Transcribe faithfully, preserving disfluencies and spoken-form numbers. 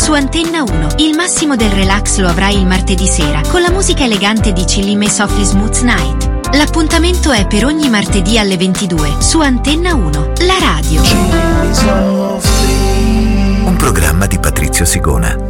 Su Antenna uno, il massimo del relax lo avrai il martedì sera con la musica elegante di Chillime e Softly Smooth Night. L'appuntamento è per ogni martedì alle ventidue su Antenna uno, la radio. Un programma di Patrizio Sigona.